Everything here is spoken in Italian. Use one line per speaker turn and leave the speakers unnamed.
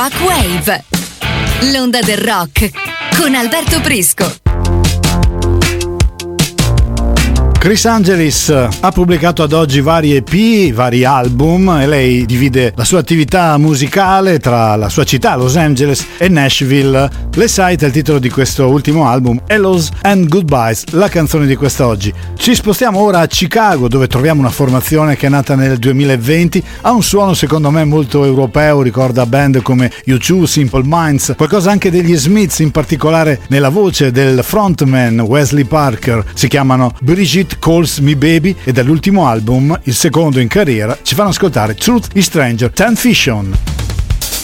Rock Wave, l'onda del rock con Alberto Prisco.
Chris Angelis ha pubblicato ad oggi vari EP, vari album, e lei divide la sua attività musicale tra la sua città, Los Angeles, e Nashville. Le Sight è il titolo di questo ultimo album, Hellos and Goodbyes, la canzone di quest'oggi. Ci spostiamo ora a Chicago, dove troviamo una formazione che è nata nel 2020, ha un suono secondo me molto europeo, ricorda band come U2, Simple Minds, qualcosa anche degli Smiths, in particolare nella voce del frontman Wesley Parker. Si chiamano Brigitte Calls Me Baby e dall'ultimo album, il secondo in carriera, ci fanno ascoltare Truth is Stranger, Ten Fish On.